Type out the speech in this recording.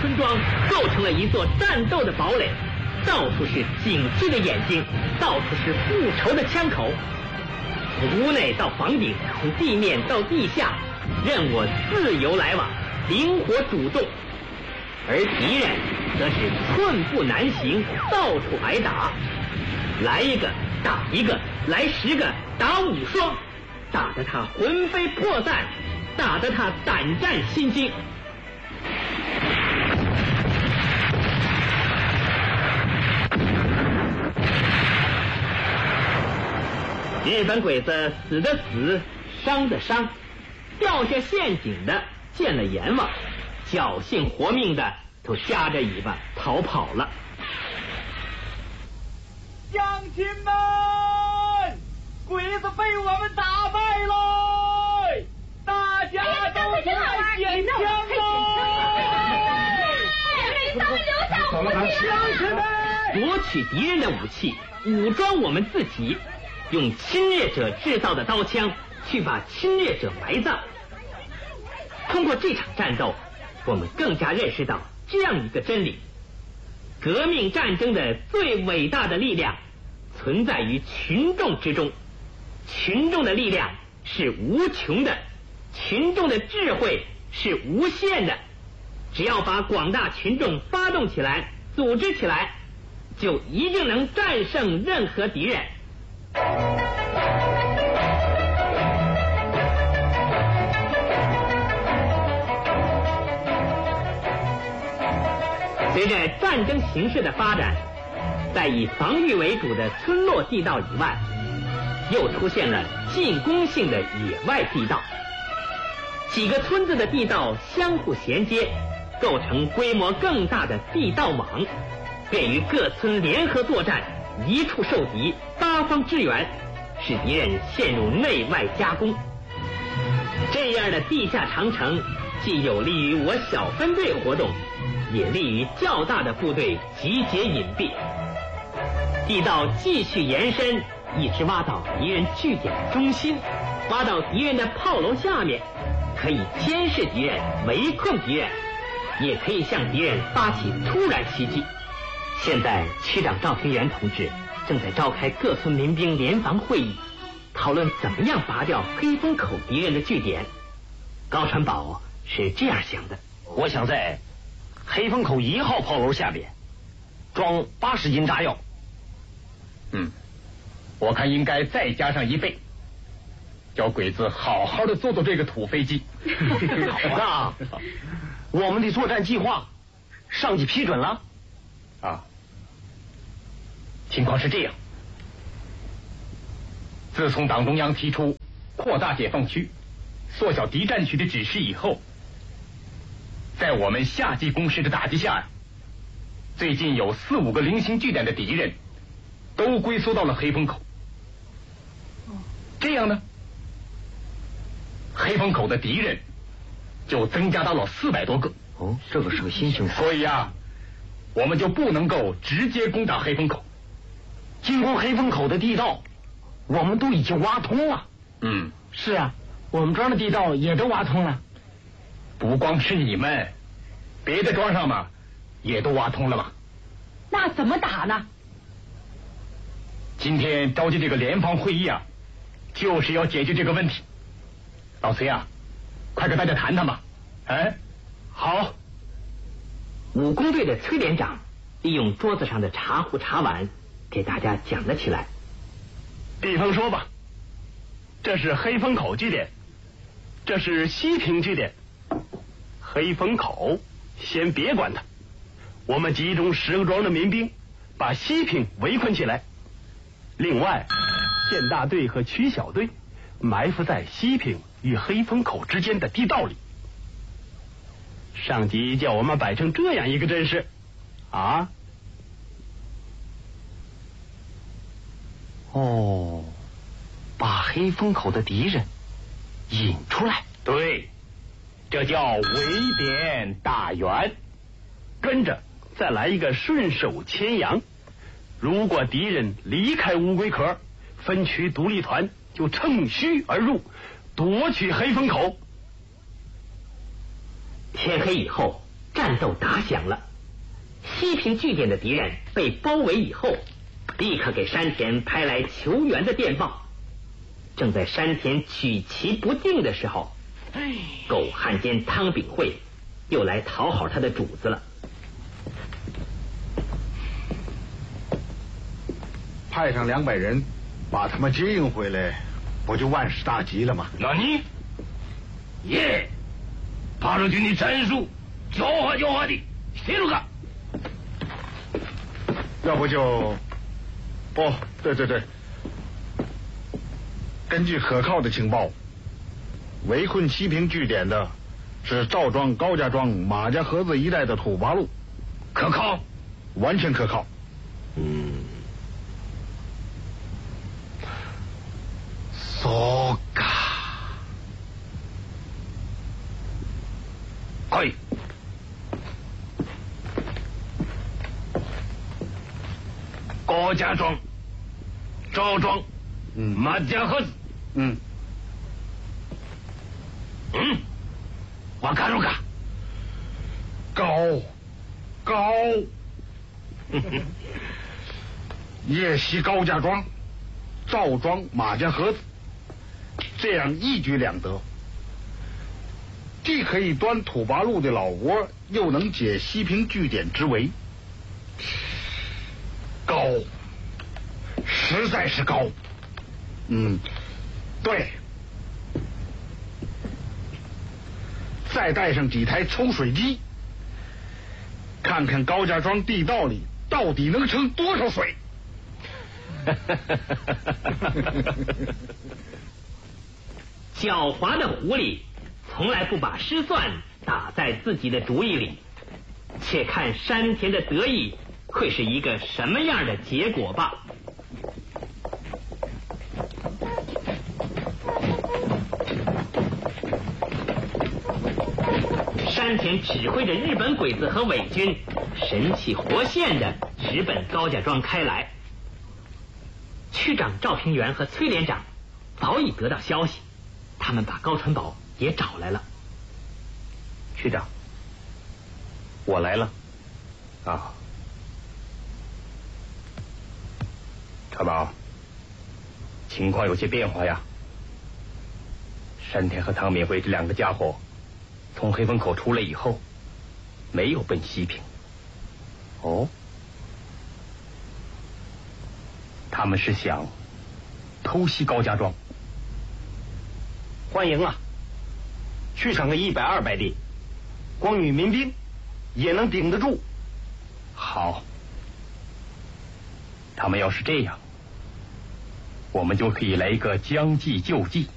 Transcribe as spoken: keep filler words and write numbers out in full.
村庄构成了一座战斗的堡垒，到处是警惕的眼睛，到处是复仇的枪口。从屋内到房顶，从地面到地下，任我自由来往，灵活主动。而敌人则是寸步难行，到处挨打，来一个打一个，来十个打五双，打得他魂飞魄散，打得他胆战心惊。日本鬼子死的死，伤的伤，掉下陷阱的见了阎王，侥幸活命的都夹着尾巴逃跑了。 乡亲们，鬼子被我们打败喽！大家都起来捡枪喽！ 咱们留下武器乡亲们， 夺取敌人的武器，武装我们自己，用侵略者制造的刀枪去把侵略者埋葬。通过这场战斗，我们更加认识到这样一个真理：革命战争的最伟大的力量存在于群众之中，群众的力量是无穷的，群众的智慧是无限的。只要把广大群众发动起来，组织起来，就一定能战胜任何敌人。随着战争形势的发展，在以防御为主的村落地道以外，又出现了进攻性的野外地道。几个村子的地道相互衔接，构成规模更大的地道网，便于各村联合作战，一处受敌，八方支援，使敌人陷入内外夹攻。这样的地下长城既有利于我小分队活动，也利于较大的部队集结隐蔽。地道继续延伸，一直挖到敌人据点中心，挖到敌人的炮楼下面，可以监视敌人，围困敌人，也可以向敌人发起突然袭击。现在区长赵平原同志正在召开各村民兵联防会议，讨论怎么样拔掉黑风口敌人的据点。高传宝是这样想的： 我想在黑风口一号炮楼下边装八十斤炸药。 嗯，我看应该再加上一倍，叫鬼子好好的做做这个土飞机。 那我们的作战计划上级批准了啊。情况是这样，自从党中央提出扩大解放区、缩小敌占区的指示以后，在我们夏季攻势的打击下，最近有四五个零星据点的敌人都龟缩到了黑风口。这样呢，黑风口的敌人就增加到了四百多个。 哦，这个是个新情况。 所以啊，我们就不能够直接攻打黑风口。 经过黑风口的地道，我们都已经挖通了。 嗯， 是啊，我们庄的地道也都挖通了。 不光是你们，别的庄上嘛也都挖通了嘛。 那怎么打呢？ 今天召集这个联防会议啊，就是要解决这个问题。老崔啊，快跟大家谈谈吧。哎，好。 武工队的崔连长利用桌子上的茶壶茶碗，给大家讲了起来。 比方说吧，这是黑风口据点，这是西平据点。黑风口先别管它，我们集中十个庄的民兵，把西平围困起来。另外，县大队和区小队埋伏在西平与黑风口之间的地道里。上级叫我们摆成这样一个阵势，啊？ 哦，把黑风口的敌人引出来。 对，这叫围点打援。 跟着再来一个顺手牵羊。如果敌人离开乌龟壳，分区独立团就乘虚而入，夺取黑风口。 天黑以后， 战斗打响了，西平据点的敌人被包围以后，立刻给山田派来求援的电报。正在山田举棋不定的时候，狗汉奸汤秉惠又来讨好他的主子了。 派上两百人，把他们接应回来，不就万事大吉了吗？ 那你耶，八路军的战术狡猾狡猾的，谁都干。 要不就，哦，对对对，根据可靠的情报，围困西平据点的是赵庄、高家庄、马家河子一带的土八路， 可靠， 完全可靠。 嗯， そうか。 可以。高家庄、赵庄、 嗯， 马家河子， 嗯， 嗯，我看着看， 高高，夜袭高家庄、赵庄、马家河子，这样一举两得，既可以端土八路的老窝，又能解西平据点之围。高，实在是高。嗯，对。再带上几台抽水机，看看高家庄地道里到底能盛多少水。 狡猾的狐狸从来不把失算打在自己的主意里，且看山田的得意会是一个什么样的结果吧。山田指挥着日本鬼子和伪军，神气活现的直奔高家庄开来。区长赵平原和崔连长早已得到消息，他们把高传宝也找来了。 区长，我来了。啊，传宝，情况有些变化呀。山田和汤秉惠这两个家伙从黑风口出来以后，没有奔西平。哦，他们是想偷袭高家庄。 欢迎啊！去上个一百二百的，光与民兵也能顶得住。 好，他们要是这样，我们就可以来一个将计就计。